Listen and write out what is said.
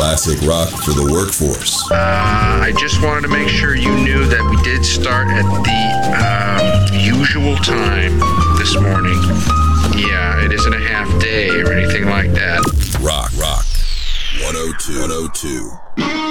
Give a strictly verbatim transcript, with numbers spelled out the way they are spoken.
Classic rock for the workforce. Uh, I just wanted to make sure you knew that we did start at the um, usual time this morning. Yeah, it isn't a half day or anything like that. Rock, rock. one oh two, one oh two.